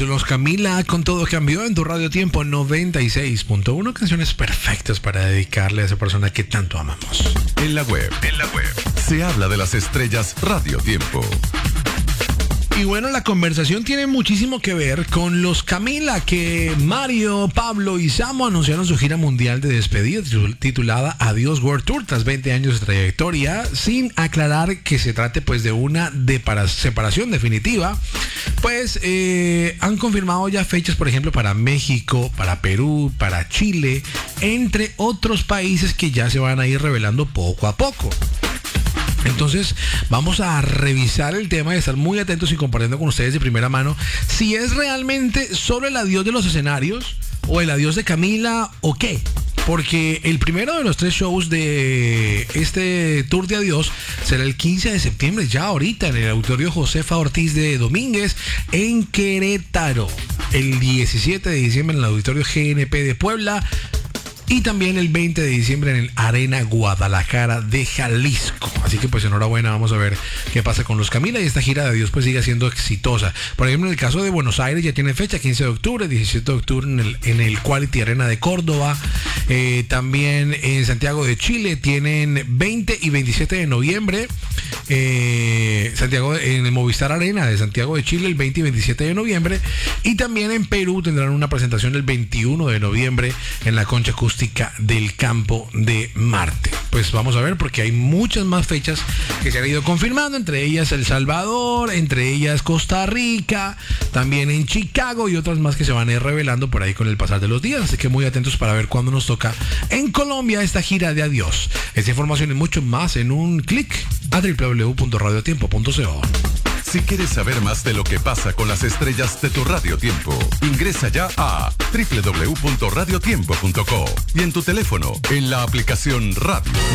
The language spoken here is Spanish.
Los Camila con Todo Cambió en tu Radio Tiempo 96.1. Canciones perfectas para dedicarle a esa persona que tanto amamos. En la web, se habla de las estrellas Radio Tiempo. Y bueno, la conversación tiene muchísimo que ver con Los Camila, que Mario, Pablo y Samo anunciaron su gira mundial de despedida titulada Adiós World Tour tras 20 años de trayectoria, sin aclarar que se trate pues de una separación definitiva. Pues han confirmado ya fechas, por ejemplo, para México, para Perú, para Chile, entre otros países que ya se van a ir revelando poco a poco. Entonces vamos a revisar el tema y estar muy atentos y compartiendo con ustedes de primera mano si es realmente solo el adiós de los escenarios o el adiós de Camila o qué. Porque el primero de los 3 shows de este tour de adiós será el 15 de septiembre, ya ahorita, en el Auditorio Josefa Ortiz de Domínguez, en Querétaro. El 17 de diciembre en el Auditorio GNP de Puebla. Y también el 20 de diciembre en el Arena Guadalajara de Jalisco. Así que pues enhorabuena, vamos a ver qué pasa con Los Camila y esta gira de adiós pues sigue siendo exitosa. Por ejemplo, en el caso de Buenos Aires ya tiene fecha, 15 de octubre, 17 de octubre en el Quality Arena de Córdoba. También en Santiago de Chile tienen 20 y 27 de noviembre. Santiago, en el Movistar Arena de Santiago de Chile el 20 y 27 de noviembre. Y también en Perú tendrán una presentación el 21 de noviembre en la Concha Acústica del Campo de Marte. Pues vamos a ver, porque hay muchas más fechas que se han ido confirmando, entre ellas El Salvador, entre ellas Costa Rica, también en Chicago y otras más que se van a ir revelando por ahí con el pasar de los días. Así que muy atentos para ver cuándo nos toca en Colombia esta gira de adiós. Esta información y mucho más en un clic a www.radiotiempo.co. Si quieres saber más de lo que pasa con las estrellas de tu Radio Tiempo, ingresa ya a www.radiotiempo.co y en tu teléfono, en la aplicación Radio.